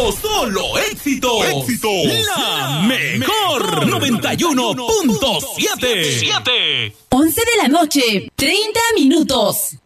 solo éxitos. La mejor 91.7. 11 de la noche, 30 minutos.